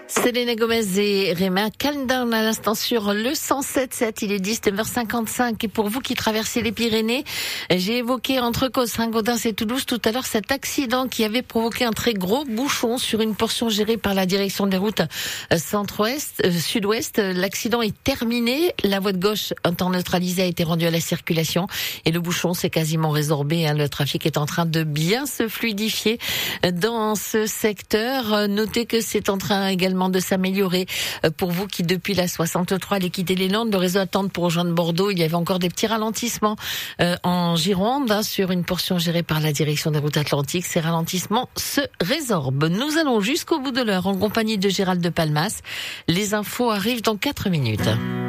Selena Gomez et Réma Calm Down à l'instant sur le 107.7. Il est 19h55 et pour vous qui traversez les Pyrénées, j'ai évoqué entre Caux, Saint-Gaudens et Toulouse tout à l'heure cet accident qui avait provoqué un très gros bouchon sur une portion gérée par la direction des routes sud-ouest. L'accident est terminé. La voie de gauche, un temps neutralisé, a été rendue à la circulation et le bouchon s'est quasiment résorbé. Le trafic est en train de bien se fluidifier dans ce secteur. Notez que c'est en train également de s'améliorer pour vous qui depuis la 63 allez quitter les Landes. Le réseau attente pour rejoindre Bordeaux. Il y avait encore des petits ralentissements en Gironde sur une portion gérée par la direction des routes atlantiques. Ces ralentissements se résorbent. Nous allons jusqu'au bout de l'heure en compagnie de Gérald de Palmas. Les infos arrivent dans 4 minutes.